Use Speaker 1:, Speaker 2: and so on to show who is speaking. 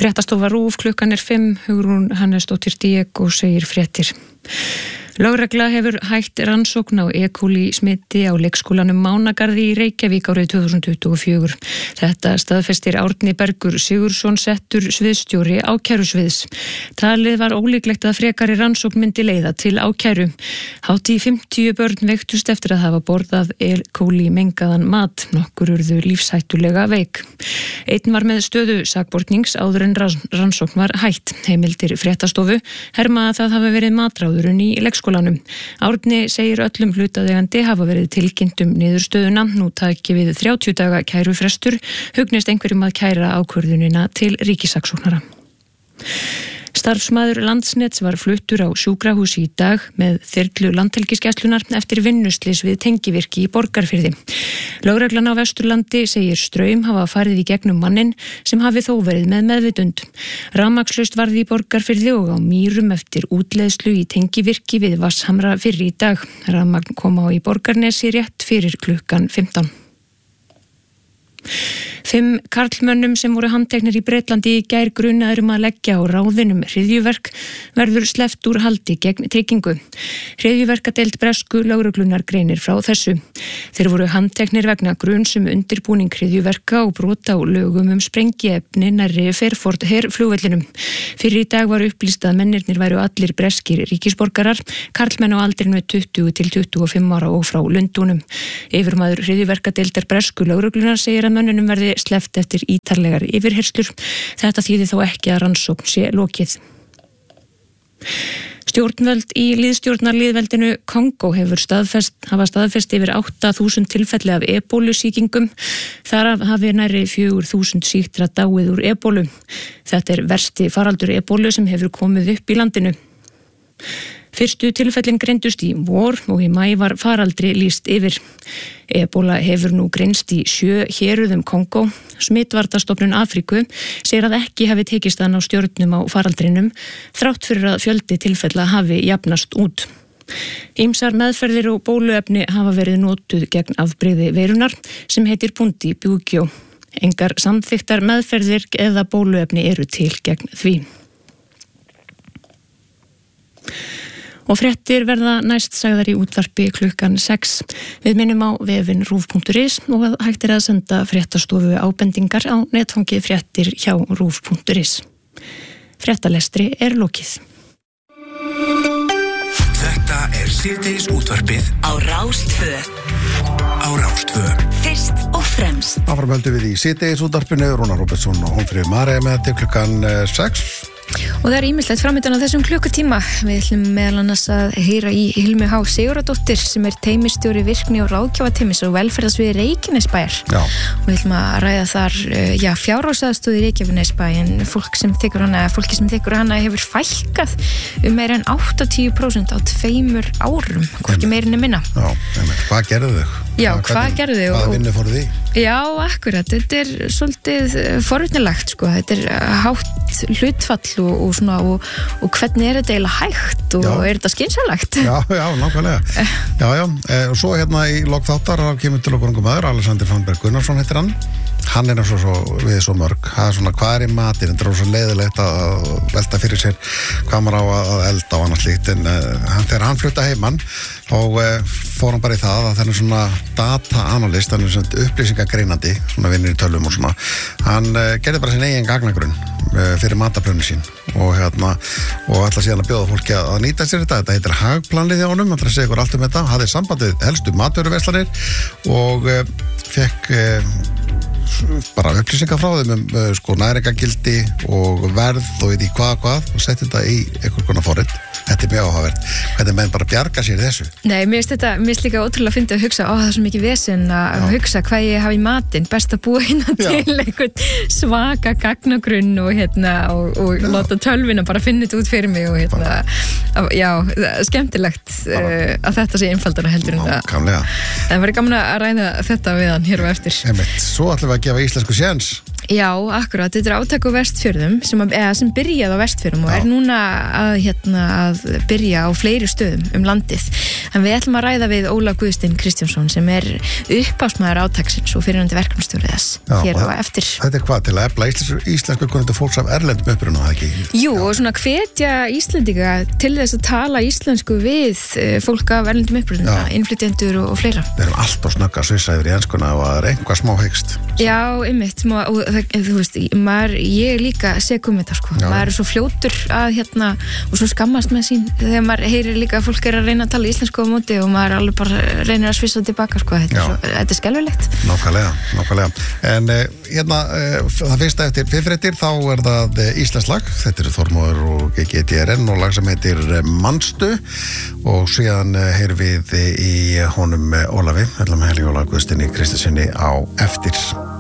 Speaker 1: Fréttastofa RÚV, klukkan 5, Hugrún Hannesdóttir Diego segir fréttir. Lögregla hefur hætt rannsókn á E. coli smiti á leikskólanum Mánagarði í Reykjavík árið 2024. Þetta staðfestir Árni Bergur Sigurðsson settur sviðsstjóri ákærusviðs. Talið var ólíklegt að frekari rannsókn myndi leiða til ákæru. Hátt í 50 börn veiktust eftir að hafa borðað E. coli mengaðan mat, nokkur urðu lífshættulega veik. Einn var með stöðu sakbornings áður en rannsókn var hætt. Heimildir Fréttastofu herma að það hafi verið matráðurinn í leikskólanum. Árni segir öllum hlutaðeigandi hafa verið tilkynnt niðurstöðuna. Nú taki við 30 daga kærufrestur, hugnist einhverjum að kæra ákvörðunina til ríkissaksóknara. Starfsmaður Landsnets var fluttur á sjúkrahúsi í dag með þyrlu landhelgisgæslunnar eftir vinnuslys við tengivirki í Borgarfirði. Lögreglan á Vesturlandi segir straum hafa farið í gegnum manninn sem hafi þó verið með meðvitund. Rafmagnslaust varð í Borgarfirði og á Mýrum eftir útleiðslu í tengivirki við Vatnshamra fyrr í dag. Rafmagn kom á í Borgarnesi rétt fyrir klukkan 15. 5 karlmönnum sem voru handteknir í Bretlandi í gær grunaðir að leggja á ráðin hryðjuverk verður sleppt úr haldi gegn tryggingu. Hryðjuverkadeild bresku lögreglunnar greinir frá þessu. Þeir voru handteknir vegna gruns undirbúning hryðjuverka og brota á lögum sprengiefni nærri Fairford herflugvellinum. Fyrir í dag var upplýst að mennirnir væru allir breskir ríkisborgarar, karlmenn á aldrinu 20 til 25 ára og frá Lundúnum. Yfirmaður hryðjuverkadeildar bresku lögreglunnar segir að mönnunum verði sleppt eftir ítarlegar yfirheyrslur. Þetta þýðir þó ekki að rannsókn sé lokið. Stjórnvöld í lýðstjórnarlýðveldinu Kongó hafa staðfest yfir 8.000 tilfelli af ebólusýkingum. Þar af hafi nærri 4.000 sýktra dáið úr ebólu. Þetta versti faraldur ebólu sem hefur komið upp í landinu. Fyrstu tilfellin greindust í vor og í maí var faraldri lýst yfir. Ebóla hefur nú greinst í 7 héruðum Kongó. Smitvarnastofnun Afríku segir að ekki hafi tekist að ná stjórnum á faraldrinum þrátt fyrir að fjöldi tilfella hafi jafnast út. Ýmsar meðferðir og bóluefni hafa verið notuð gegn afbrigði veirunar sem heitir Bundibugyo. Engar samþykktar meðferðir eða bóluefni eru til gegn því. Og fréttir verða næst sagðar í útvarpi klukkan 6. Við minnum á vefinn rúv.is og hægt að senda fréttastofu ábendingar á netfangi fréttir hjá rúv.is. Fréttalestri lokið.
Speaker 2: Þetta síðdegis útvarpið á Rás 2. Fyrst og fremst.
Speaker 3: Áfram höldum við í síðdegis útvarpinu, Rúnar Róbertsson og Hólmfríður Marey með til klukkan 6.
Speaker 4: Og það ýmislegt framöndan á þessum klukkutíma. Við ætlum meðal annars að heyra í Hilmu H. Sigurðardóttir sem teymistjóri virkni og ráðgjafateymis og velferðarsviði Reykjanesbæjar. Og við ætlum að ræða þar fjárhagsaðstoð í Reykjanesbæ en fólki sem þykir hana hefur fækkað meira en 80% á 2 árum, hvorki meira en minna.
Speaker 3: Hvað gerðu þau?
Speaker 4: Hvað gerðu þau?
Speaker 3: Hvað vinnu fóru því?
Speaker 4: Já, akkurat. Þetta svolítið forvitnilegt, sko. Þetta hátt hlutfall og hvernig þetta eiginlega hægt og þetta skynsamlegt?
Speaker 3: Já, nákvæmlega. Og svo í lok þáttar kemur til okkur ungu maður, Alexander Fannberg Gunnarsson heitir hann. Hann eins og við svo mörg. Hvað í matinn? Þetta svo leiðilegt að velta fyrir sér hvað maður á að elda og annað slíkt. En þegar hann flutta heimann og fór hann bara í það að það er svona data analyst, hann er svona upplýsingagreinandi, svona vinnur í tölvum og svona. Hann gerði bara sin eigin gagnagrunn fyrir mataplönu sín og ætla síðan að bjóða fólki að nýta sér þetta. Þetta heitir hagplanlið hjá honum, hann ætla að segja ykkur allt þetta. Hafði sambandið helstu matvöruverslanir og fekk bara upplýsingar frá þeim næringagildi og verð og veit í hvað og setti þetta í einhvers konar forrit. Þetta mjög áhugavert. Hvernig menn bara bjarga sér í þessu? Nei,
Speaker 4: mér finnst líka ótrúlega að finna að hugsa, það er svo mikið vesen að hugsa hvað ég hafa í matinn, best að búa til einhvern svaka gagnagrunn og láta tölvina bara finna þetta út fyrir mig og skemmtilegt að þetta sé einfaldara heldur en það.
Speaker 3: Nákvæmlega.
Speaker 4: Það verður gaman að ræða þetta við hann hér og eftir.
Speaker 3: Svo ætlum við að gefa íslensku séns.
Speaker 4: Já, akkurat. Þetta er átak á Vestfjörðum sem byrjaði á Vestfjörðum og er núna að byrja á fleiri stöðum landið. En við ætlum að ræða við Ólaf Guðstein Kristjánsson sem uppásmaður átaksins og fyrirhundi verkefnastjóri þess hér á eftir.
Speaker 3: Þetta hvað, til að efla íslensku kunnandi fólks af erlendum uppruna, það ekki?
Speaker 4: Jú, og svona hvetja Íslendinga til þess að tala íslensku við fólk af erlendum uppruna, innflytjendur og fleira.
Speaker 3: Við erum alltaf snögg að svissa yfir í enskuna og það einhvað smá hyggst.
Speaker 4: Já, einmitt, og þú veist, ég líka segum þetta sko, maður svo fljótur að og svo skammast með sín þegar maður heyrir líka að fólk að reyna að tala íslensku á móti og maður alveg bara reynir að svissa tilbaka sko, þetta skelfilegt.
Speaker 3: Nákvæmlega. En það fyrsta eftir 5 fréttir þá það íslenskt lag, þetta Þormóður og GTRN og lag sem heitir Manstu og síðan heyrum við í honum Ólafi, Helgi Ólaf Guðsteini Kristjánssoni á eftir.